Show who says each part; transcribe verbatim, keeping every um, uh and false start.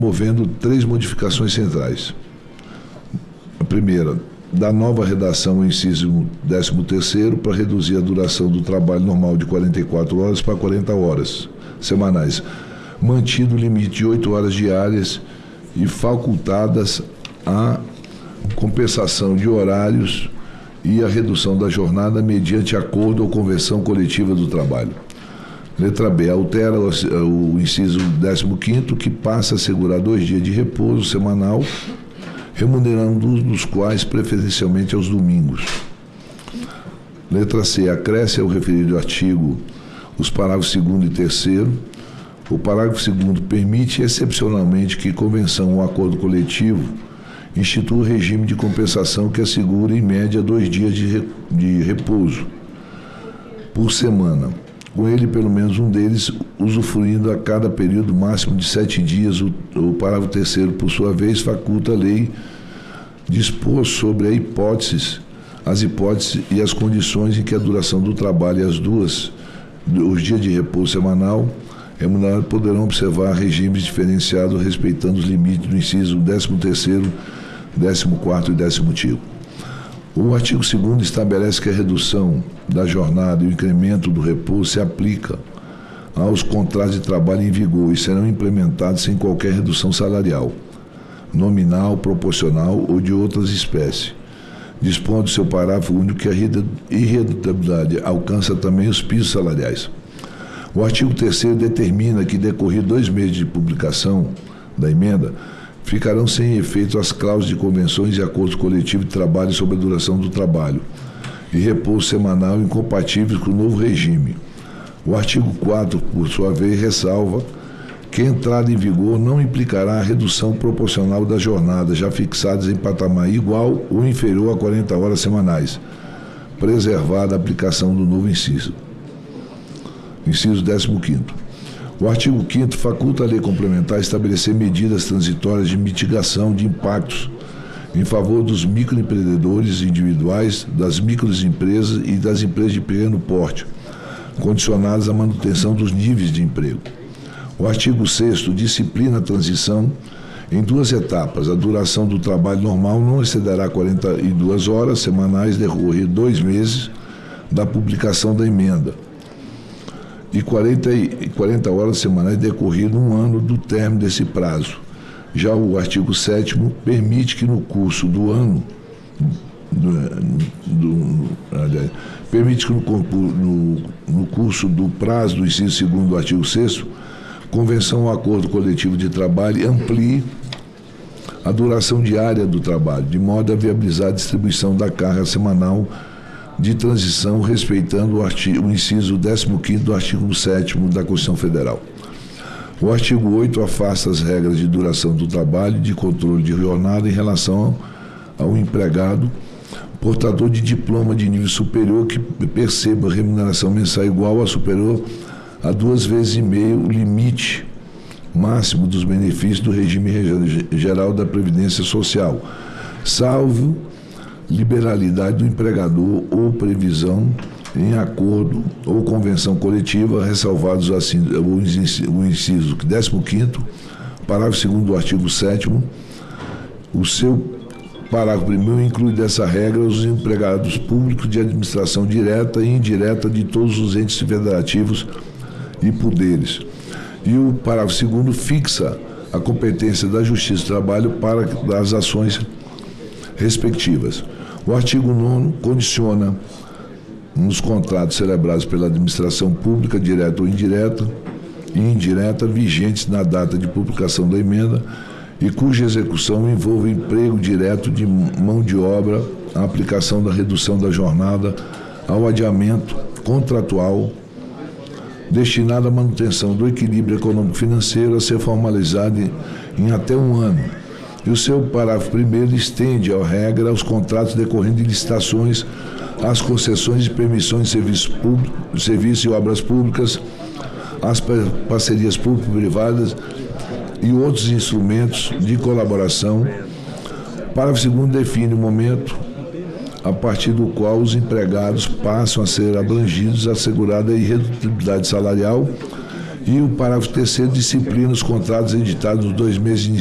Speaker 1: movendo três modificações centrais. A primeira, da nova redação o inciso décimo terceiro para reduzir a duração do trabalho normal de quarenta e quatro horas para quarenta horas semanais, mantido o limite de oito horas diárias e facultadas a compensação de horários e a redução da jornada mediante acordo ou convenção coletiva do trabalho. Letra B, altera o, o inciso décimo quinto, que passa a assegurar dois dias de repouso semanal, remunerando um dos quais preferencialmente aos domingos. Letra C, acresce ao referido artigo os parágrafos segundo e terceiro. O parágrafo segundo permite, excepcionalmente, que convenção ou acordo coletivo institua regime de compensação que assegura, em média, dois dias de, re, de repouso por semana, com ele, pelo menos um deles, usufruindo a cada período máximo de sete dias. O, o parágrafo terceiro, por sua vez, faculta a lei dispor sobre a hipóteses, as hipóteses e as condições em que a duração do trabalho e as duas, os dias de repouso semanal remunerado poderão observar regimes diferenciados respeitando os limites do inciso décimo terceiro, décimo quarto e décimo quinto. O artigo segundo estabelece que a redução da jornada e o incremento do repouso se aplica aos contratos de trabalho em vigor e serão implementados sem qualquer redução salarial, nominal, proporcional ou de outras espécies. Dispõe do seu parágrafo único que a irredutibilidade alcança também os pisos salariais. O artigo terceiro determina que, decorrido dois meses de publicação da emenda, ficarão sem efeito as cláusulas de convenções e acordos coletivos de trabalho sobre a duração do trabalho e repouso semanal incompatíveis com o novo regime. O artigo quarto, por sua vez, ressalva que a entrada em vigor não implicará a redução proporcional das jornadas já fixadas em patamar igual ou inferior a quarenta horas semanais, preservada a aplicação do novo inciso. Inciso décimo quinto. O artigo quinto faculta a lei complementar a estabelecer medidas transitórias de mitigação de impactos em favor dos microempreendedores individuais, das microempresas e das empresas de pequeno porte, condicionadas à manutenção dos níveis de emprego. O artigo sexto disciplina a transição em duas etapas. A duração do trabalho normal não excederá quarenta e duas horas semanais, decorrer dois meses da publicação da emenda, e quarenta horas semanais decorrido um ano do término desse prazo. Já o artigo sétimo permite que no curso do ano, do, do, aliás, permite que no, no, no curso do prazo do inciso segundo do artigo sexto, convenção ou acordo coletivo de trabalho amplie a duração diária do trabalho, de modo a viabilizar a distribuição da carga semanal de transição, respeitando o, artigo, o inciso décimo quinto do artigo sétimo da Constituição Federal. O artigo oito afasta as regras de duração do trabalho e de controle de jornada em relação ao empregado portador de diploma de nível superior que perceba remuneração mensal igual ou superior a duas vezes e meio o limite máximo dos benefícios do regime geral da Previdência Social, salvo liberalidade do empregador ou previsão em acordo ou convenção coletiva, ressalvados assim o inciso décimo quinto, parágrafo segundo do artigo sétimo. O seu parágrafo primeiro inclui dessa regra os empregados públicos de administração direta e indireta de todos os entes federativos e poderes. E o parágrafo segundo fixa a competência da Justiça do Trabalho para as ações respectivas. O artigo nono condiciona nos contratos celebrados pela administração pública, direta ou indireta, e indireta, vigentes na data de publicação da emenda e cuja execução envolva emprego direto de mão de obra, a aplicação da redução da jornada ao adiamento contratual destinado à manutenção do equilíbrio econômico-financeiro a ser formalizado em, em até um ano. E o seu parágrafo primeiro estende a regra aos contratos decorrendo de licitações, às concessões de permissões de serviços públicos, serviços e obras públicas, às parcerias público-privadas e outros instrumentos de colaboração. O parágrafo segundo define o momento a partir do qual os empregados passam a ser abrangidos, assegurada a irredutibilidade salarial E o parágrafo terceiro disciplina os contratos editados nos dois meses iniciais